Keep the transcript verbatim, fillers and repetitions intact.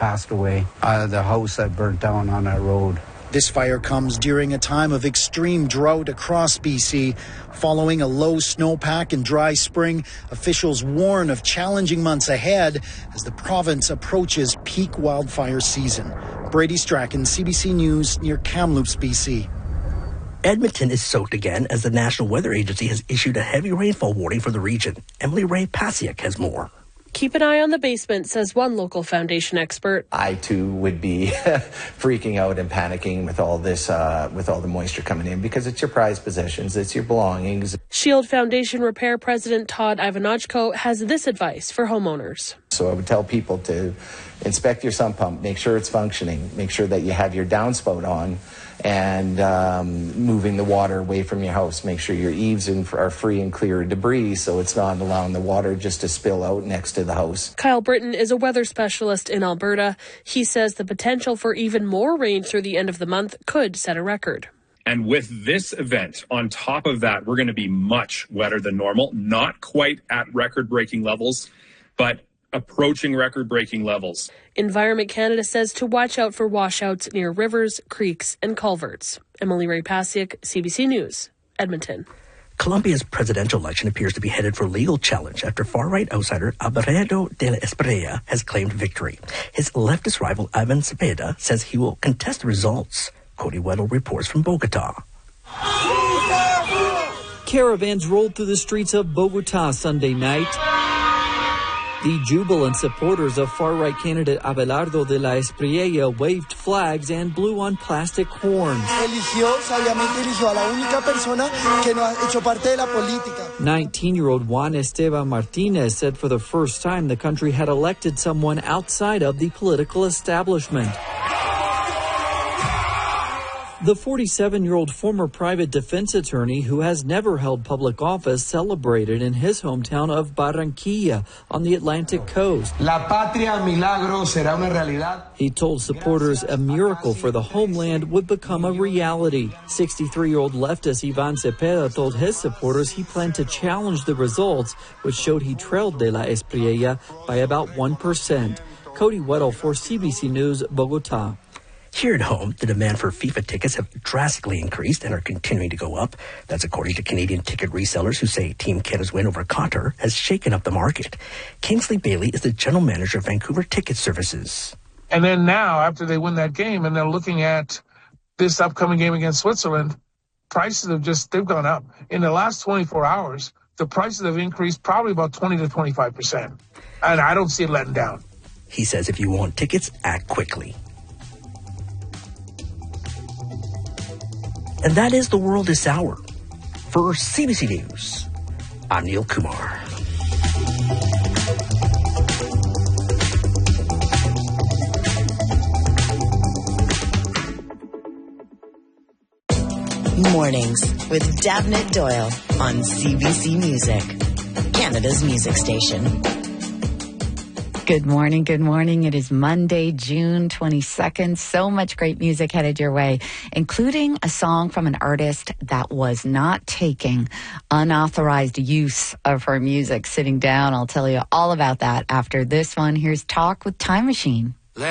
passed away. Uh, the house that burnt down on that road. This fire comes during a time of extreme drought across B C. Following a low snowpack and dry spring, officials warn of challenging months ahead as the province approaches peak wildfire season. Brady Strachan, C B C News, near Kamloops, B C. Edmonton is soaked again as the National Weather Agency has issued a heavy rainfall warning for the region. Emily Ray Pasiak has more. Keep an eye on the basement, says one local foundation expert. I, too, would be freaking out and panicking with all this, uh, with all the moisture coming in, because it's your prized possessions, it's your belongings. Shield Foundation Repair President Todd Ivanachko has this advice for homeowners. So I would tell people to inspect your sump pump, make sure it's functioning, make sure that you have your downspout on, and um, moving the water away from your house. Make sure your eaves are free and clear of debris so it's not allowing the water just to spill out next to the house. Kyle Britton is a weather specialist in Alberta. He says the potential for even more rain through the end of the month could set a record. And with this event, on top of that, we're going to be much wetter than normal. Not quite at record-breaking levels, but approaching record-breaking levels. Environment Canada says to watch out for washouts near rivers, creeks, and culverts. Emily Ray Pasiak, C B C News, Edmonton. Colombia's presidential election appears to be headed for legal challenge after far-right outsider Alvarado de la Espriella has claimed victory. His leftist rival Ivan Cepeda says he will contest the results. Cody Weddle reports from Bogota. Caravans rolled through the streets of Bogota Sunday night. The jubilant supporters of far-right candidate Abelardo de la Espriella waved flags and blew on plastic horns. nineteen-year-old Juan Esteban Martinez said for the first time the country had elected someone outside of the political establishment. The forty-seven-year-old former private defense attorney who has never held public office celebrated in his hometown of Barranquilla on the Atlantic coast. La patria milagro será una realidad. He told supporters a miracle for the homeland would become a reality. sixty-three-year-old leftist Ivan Cepeda told his supporters he planned to challenge the results, which showed he trailed De La Espriella by about one percent. Cody Weddle for C B C News, Bogota. Here at home, the demand for FIFA tickets have drastically increased and are continuing to go up. That's according to Canadian ticket resellers who say Team Canada's win over Qatar has shaken up the market. Kingsley Bailey is the general manager of Vancouver Ticket Services. And then now, after they win that game and they're looking at this upcoming game against Switzerland, prices have just, they've gone up. In the last twenty-four hours, the prices have increased probably about twenty to twenty-five percent. And I don't see it letting down. He says if you want tickets, act quickly. And that is the world this hour. For C B C News, I'm Neil Kumar. Mornings with Davnit Doyle on C B C Music, Canada's music station. Good morning, good morning. It is Monday, June twenty-second. So much great music headed your way, including a song from an artist that was not taking unauthorized use of her music. Sitting down, I'll tell you all about that after this one. Here's Talk with Time Machine.